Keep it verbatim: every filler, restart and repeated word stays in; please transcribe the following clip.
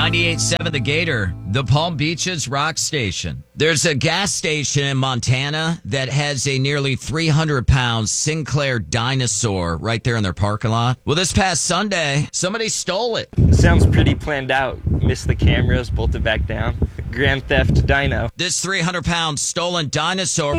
ninety-eight point seven The Gator, the Palm Beaches rock station. There's a gas station in Montana that has a nearly three hundred pound Sinclair dinosaur right there in their parking lot. Well, this past Sunday, somebody stole it. Sounds pretty planned out. Missed the cameras, bolted back down. Grand Theft Dino. This three hundred pound stolen dinosaur